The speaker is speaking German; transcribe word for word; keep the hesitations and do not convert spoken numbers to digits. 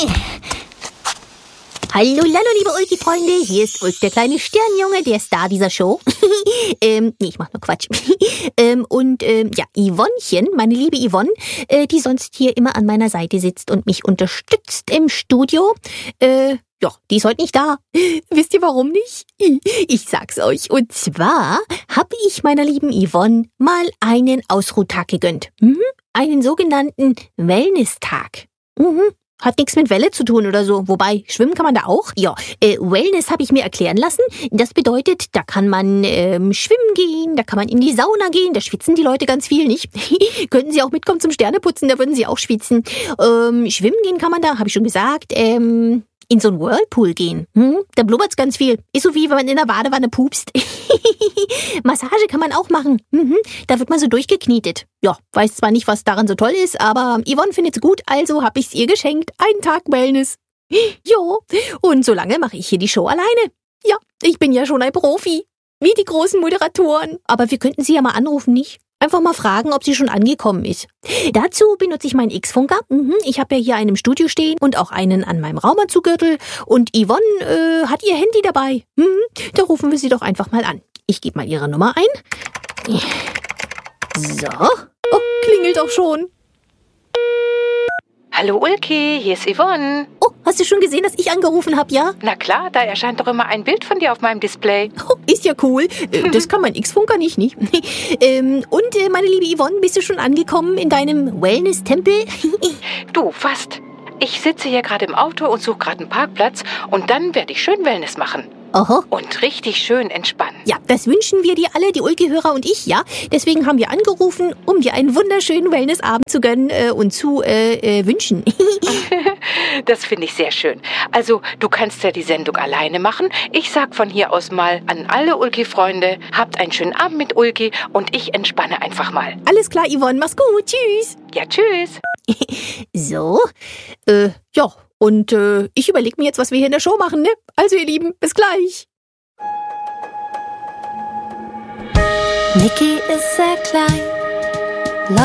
Hallo, hallo, liebe Ulki-Freunde, hier ist Ulk, der kleine Sternjunge, der Star dieser Show. ähm, nee, ich mach nur Quatsch. ähm, und ähm, ja, Yvonnechen, meine liebe Yvonne, äh, die sonst hier immer an meiner Seite sitzt und mich unterstützt im Studio, äh, ja, die ist heute nicht da. Wisst ihr warum nicht? Ich sag's euch. Und zwar habe ich meiner lieben Yvonne mal einen Ausruhtag gegönnt. Mhm. Einen sogenannten Wellness-Tag. Mhm. Hat nichts mit Welle zu tun oder so. Wobei, schwimmen kann man da auch. Ja, äh, Wellness habe ich mir erklären lassen. Das bedeutet, da kann man ähm, schwimmen gehen, da kann man in die Sauna gehen. Da schwitzen die Leute ganz viel, nicht? Könnten sie auch mitkommen zum Sterneputzen, da würden sie auch schwitzen. Ähm, schwimmen gehen kann man da, habe ich schon gesagt. Ähm, in so einen Whirlpool gehen. Hm? Da blubbert's ganz viel. Ist so wie, wenn man in der Badewanne pupst. Massage kann man auch machen. Mhm. Da wird man so durchgeknetet. Ja, weiß zwar nicht, was daran so toll ist, aber Yvonne findet's gut, also hab ich's ihr geschenkt. Einen Tag Wellness. Jo, und so lange mache ich hier die Show alleine. Ja, ich bin ja schon ein Profi. Wie die großen Moderatoren. Aber wir könnten sie ja mal anrufen, nicht? Einfach mal fragen, ob sie schon angekommen ist. Dazu benutze ich meinen X-Funker. Mhm, ich habe ja hier einen im Studio stehen und auch einen an meinem Raumanzuggürtel. Und Yvonne äh, hat ihr Handy dabei. Mhm, da rufen wir sie doch einfach mal an. Ich gebe mal ihre Nummer ein. So. Oh, klingelt auch schon. Hallo Ulki, hier ist Yvonne. Oh, hast du schon gesehen, dass ich angerufen habe, ja? Na klar, da erscheint doch immer ein Bild von dir auf meinem Display. Oh, ist ja cool. Das kann mein X-Funker nicht, nicht? ähm, und äh, meine liebe Yvonne, bist du schon angekommen in deinem Wellness-Tempel? Du, fast. Ich sitze hier gerade im Auto und suche gerade einen Parkplatz und dann werde ich schön Wellness machen. Aha. Und richtig schön entspannen. Ja, das wünschen wir dir alle, die Ulki-Hörer und ich, ja. Deswegen haben wir angerufen, um dir einen wunderschönen Wellnessabend zu gönnen äh, und zu äh, äh, wünschen. Das finde ich sehr schön. Also, du kannst ja die Sendung alleine machen. Ich sag von hier aus mal an alle Ulki-Freunde, habt einen schönen Abend mit Ulki und ich entspanne einfach mal. Alles klar, Yvonne, mach's gut. Tschüss. Ja, tschüss. So, äh, ja. Und äh, ich überlege mir jetzt, was wir hier in der Show machen, ne? Also ihr Lieben, bis gleich. Niki ist sehr klein